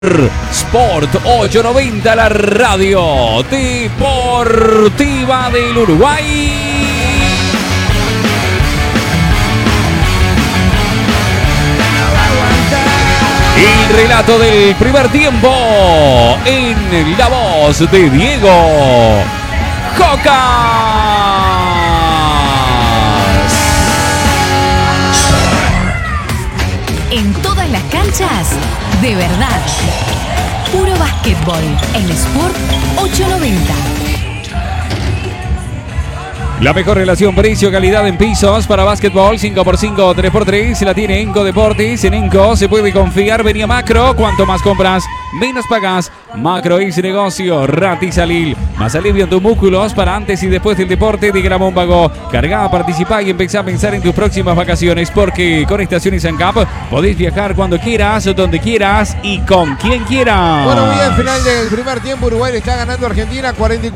Sport 890, la radio deportiva del Uruguay. El relato del primer tiempo en la voz de Diego Cocas. En todas las canchas, de verdad. Puro básquetbol en Sport 890. La mejor relación precio-calidad en pisos para básquetbol, 5x5, 3x3, la tiene Enco Deportes. En Enco se puede confiar. Venía Macro, cuanto más compras, menos pagas. Macro es negocio. Ratisalil, más alivio en tus músculos para antes y después del deporte de Gramómpago. Cargá, participá y empezá a pensar en tus próximas vacaciones, porque con Estaciones ANCAP podés viajar cuando quieras, donde quieras y con quien quieras. Bueno, muy bien, final del primer tiempo. Uruguay le está ganando a Argentina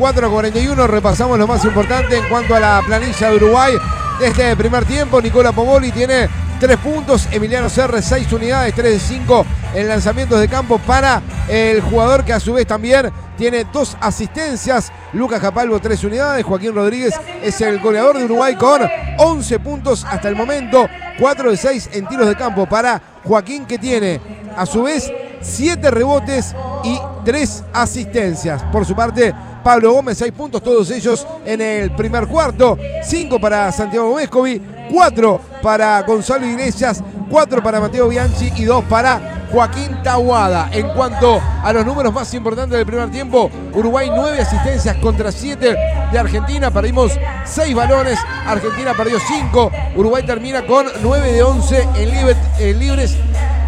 44-41. Repasamos lo más importante en cuanto a la planilla de Uruguay de este primer tiempo. Nicola Pomoli tiene 3 puntos, Emiliano Serre 6 unidades, 3 de 5 en lanzamientos de campo para el jugador que a su vez también tiene 2 asistencias. Lucas Capalvo 3 unidades, Joaquín Rodríguez es el goleador de Uruguay con 11 puntos hasta el momento, 4 de 6 en tiros de campo para Joaquín, que tiene a su vez 7 rebotes y 3 asistencias. Por su parte, Pablo Gómez, 6 puntos, todos ellos en el primer cuarto. 5 para Santiago Vescovi, 4 para Gonzalo Iglesias, 4 para Mateo Bianchi y 2 para Joaquín Tahuada. En cuanto a los números más importantes del primer tiempo, Uruguay 9 asistencias contra 7 de Argentina. Perdimos 6 balones, Argentina perdió 5. Uruguay termina con 9 de 11 en libres,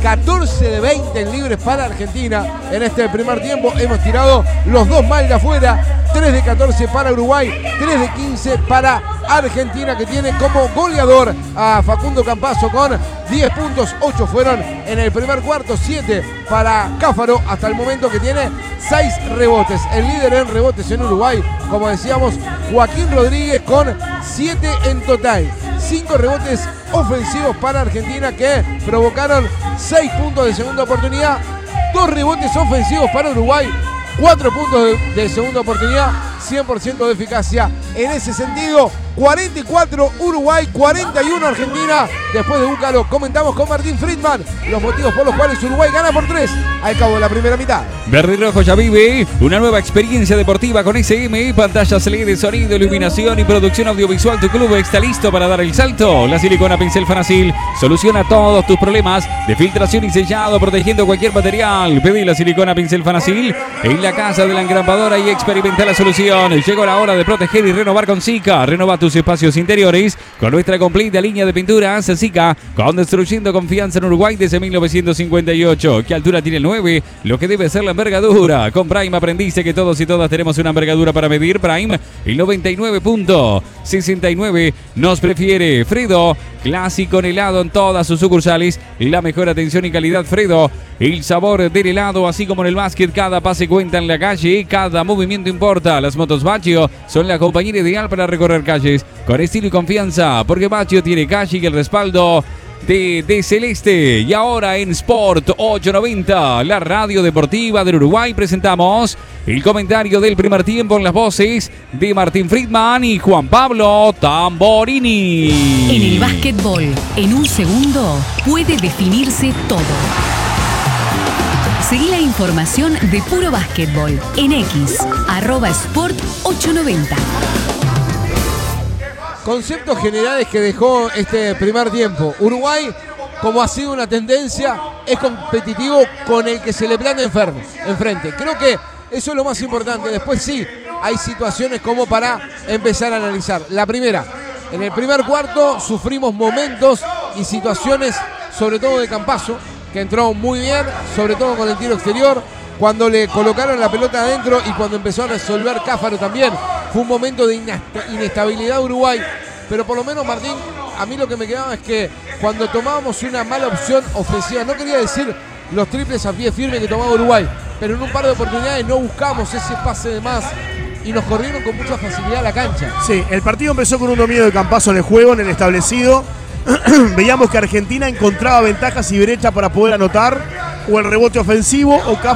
14 de 20 en libres para Argentina. En este primer tiempo hemos tirado los 2 mal de afuera, 3 de 14 para Uruguay, 3 de 15 para Argentina, que tiene como goleador a Facundo Campazzo con 10 puntos, 8 fueron en el primer cuarto, 7 para Cáfaro hasta el momento, que tiene 6 rebotes. El líder en rebotes en Uruguay, como decíamos, Joaquín Rodríguez con 7 en total. 5 rebotes ofensivos para Argentina que provocaron 6 puntos de segunda oportunidad. 2 rebotes ofensivos para Uruguay, 4 puntos de segunda oportunidad, 100% de eficacia. En ese sentido, 44 Uruguay, 41 Argentina. Después de Búcaro, comentamos con Martín Friedman los motivos por los cuales Uruguay gana por 3 al cabo de la primera mitad. Verde y Rojo ya vive una nueva experiencia deportiva con SM, pantallas LED, sonido, iluminación y producción audiovisual. Tu club está listo para dar el salto. La silicona pincel Fanasil soluciona todos tus problemas de filtración y sellado, protegiendo cualquier material. Pedí la silicona pincel Fanasil en la casa de la engrampadora y experimenta la solución. Llegó la hora de proteger y renovar con Sika. Renova tus espacios interiores con nuestra completa línea de pinturas. Sika, construyendo confianza en Uruguay desde 1958. ¿Qué altura tiene el 9? Lo que debe ser la envergadura. Con Prime aprendiste que todos y todas tenemos una envergadura para medir. Prime, el 99.69 nos prefiere. Fredo, clásico en helado en todas sus sucursales. La mejor atención y calidad, Fredo. El sabor del helado, así como en el básquet, cada pase cuenta en la calle, cada movimiento importa. Las motos Baccio son la compañía ideal para recorrer calles con estilo y confianza, porque Baccio tiene calle y el respaldo de Celeste. Y ahora en Sport 890, la radio deportiva del Uruguay, presentamos el comentario del primer tiempo en las voces de Martín Friedman y Juan Pablo Tamborini. En el básquetbol, en un segundo, puede definirse todo. Seguí la información de Puro Básquetbol en X, @Sport890. Conceptos generales que dejó este primer tiempo. Uruguay, como ha sido una tendencia, es competitivo con el que se le planta enfrente. Creo que eso es lo más importante. Después sí, hay situaciones como para empezar a analizar. La primera, en el primer cuarto sufrimos momentos y situaciones, sobre todo de Campazzo, que entró muy bien, sobre todo con el tiro exterior, cuando le colocaron la pelota adentro y cuando empezó a resolver Cáfaro también. Fue un momento de inestabilidad Uruguay, pero por lo menos, Martín, a mí lo que me quedaba es que cuando tomábamos una mala opción ofensiva, no quería decir los triples a pie firme que tomaba Uruguay, pero en un par de oportunidades no buscamos ese pase de más y nos corrieron con mucha facilidad a la cancha. Sí, el partido empezó con un dominio de Campazzo en el juego, en el establecido. Veíamos que Argentina encontraba ventajas y brecha para poder anotar. o el rebote ofensivo, o